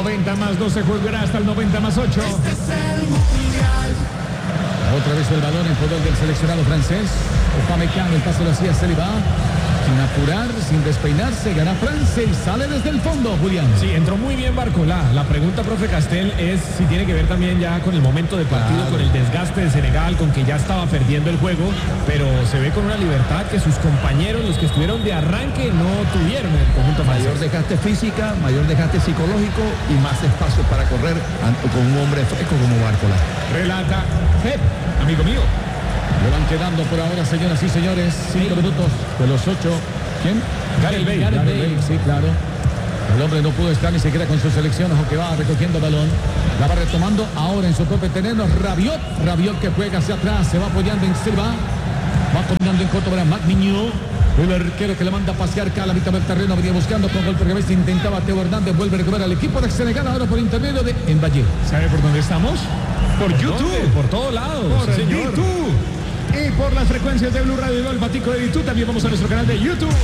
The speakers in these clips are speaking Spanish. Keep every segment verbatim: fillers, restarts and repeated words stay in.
noventa más doce jugará hasta el noventa más ocho. Este es el mundial. Otra vez el balón en poder del seleccionado francés. Upamecano, el pase lo hacía Saliba. Sin apurar, sin despeinarse, gana Francia y sale desde el fondo, Julián. Sí, entró muy bien Barcolá. La pregunta, profe Castel, es si tiene que ver también ya con el momento de partido, claro, con el desgaste de Senegal, con que ya estaba perdiendo el juego, pero se ve con una libertad que sus compañeros, los que estuvieron de arranque, no tuvieron en el conjunto francés. Mayor desgaste física, mayor desgaste psicológico y más espacio para correr con un hombre fresco como Barcolá. Relata Pep, amigo mío. Le van quedando por ahora, señoras y señores, cinco minutos de los ocho. ¿Quién? Gareth Bale. Gareth Bale, sí, claro. El hombre no pudo estar ni siquiera con su selección, aunque va recogiendo el balón. La va retomando ahora en su propio terreno. Rabiot, Rabiot que juega hacia atrás, se va apoyando en Silva. Va combinando en corto para Magniño. El arquero que le manda a pasear acá a la mitad del terreno, venía buscando con golpe de cabeza, intentaba Teo Hernández, vuelve a recuperar al equipo de Senegal ahora por intermedio de Mbaye. ¿Sabe por dónde estamos? Por, ¿Por YouTube, dónde? Por todos lados. Por sí, señor. YouTube. Y por las frecuencias de Blue Radio y el Batico de YouTube, también vamos a nuestro canal de YouTube.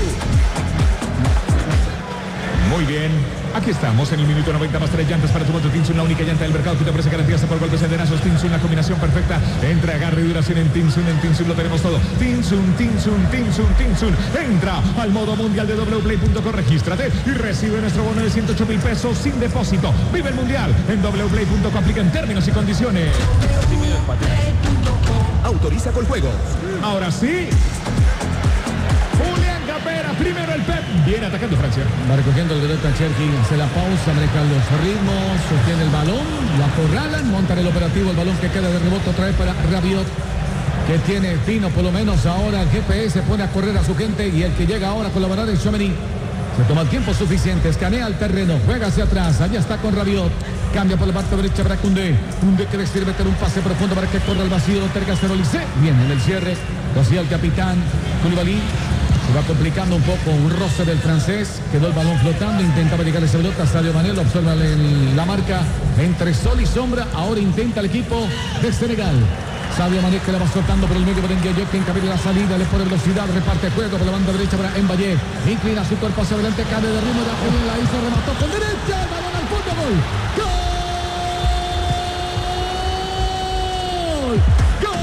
Muy bien, aquí estamos en el minuto noventa más tres llantas para tu moto Tinsun, la única llanta del mercado que te ofrece garantías por golpes endenazos. Tinsun, la combinación perfecta entre agarre y duración en Tinsun. En Tinsun lo tenemos todo. Tinsun, Tinsun, Tinsun, Tinsun. Entra al modo mundial de doble u play punto com, regístrate y recibe nuestro bono de ciento ocho mil pesos sin depósito. Vive el mundial en doble u play punto com, aplica en términos y condiciones. Autoriza con juegos. Ahora sí. Julián Capera, primero el Pep. Viene atacando Francia. Va recogiendo el derecho a Cherki, hace la pausa, maneja los ritmos, sostiene el balón, lo acorralan, montan el operativo, el balón que queda de rebote otra vez para Rabiot, que tiene fino por lo menos ahora el G P S, pone a correr a su gente y el que llega ahora a colaborar es Tchouaméni. Se toma el tiempo suficiente, escanea el terreno, juega hacia atrás, allá está con Rabiot. Cambia por la parte derecha para Koundé. Koundé que decide meter un pase profundo para que corra el vacío. Tercero Olise. Bien en el cierre. Lo hacía el capitán Koulibaly. Se va complicando un poco un roce del francés. Quedó el balón flotando. Intentaba llegar esa pelota. Sadio Mané lo observa en la marca entre sol y sombra. Ahora intenta el equipo de Senegal. Sadio Mané que la va soltando por el medio para Ndiaye, que encabeza la salida, le pone velocidad, reparte juego por la banda derecha para Mbaye. Inclina su cuerpo hacia adelante, cae de ritmo, la hizo, remató con derecha, el balón al fondo, gol. ¡Gol! ¡Gol!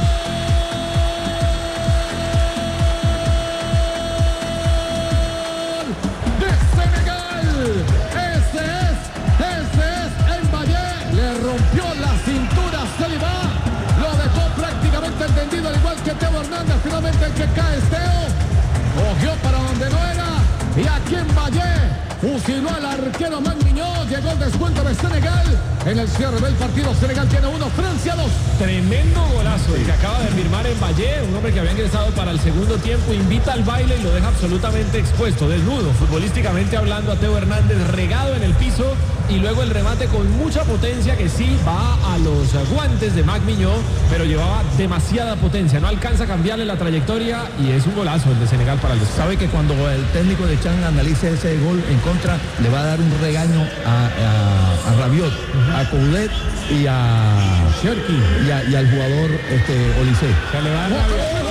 ¡De Senegal! Ese es, ese es Mbaye. Le rompió la cintura a Saliba. Lo dejó prácticamente entendido, al igual que Teo Hernández. Finalmente el que cae es Teo. Cogió para donde no era. Y aquí Mbaye fusiló al arquero Magniño. Llegó el descuento de Senegal. En el cierre del partido, Senegal tiene uno, Francia dos. Tremendo golazo el que acaba de firmar Mbaye, un hombre que había ingresado para el segundo tiempo, invita al baile y lo deja absolutamente expuesto, desnudo, futbolísticamente hablando, a Teo Hernández regado en el piso. Y luego el remate con mucha potencia que sí va a los guantes de Magniño, pero llevaba demasiada potencia, no alcanza a cambiarle la trayectoria y es un golazo el de Senegal para el después. Sabe que cuando el técnico de Chan analice ese gol en contra, le va a dar un regaño a, a, a Rabiot, uh-huh, a Coudet y a Cherki y, a, y al jugador este, Olise. Se le va a Rabiot.